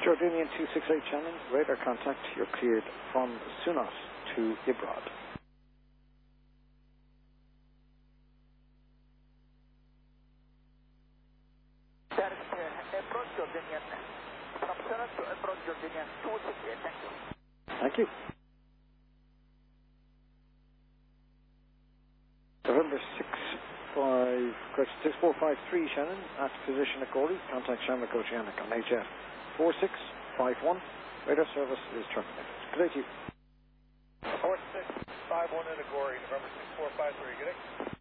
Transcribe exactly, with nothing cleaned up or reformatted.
Jordanian two six eight Shannon, radar contact, you're cleared from Sunat to Ibrad. That is uh, approach Jordanian, from Sunat to approach Jordanian two six eight, thank you. Thank you. November six five, correct, six four five three Shannon, at position at Gordy, contact Shamrock Oceanic on H F four six five one, radar service is terminated. Good day to you. four six five one in Agori, November six four five three, good day.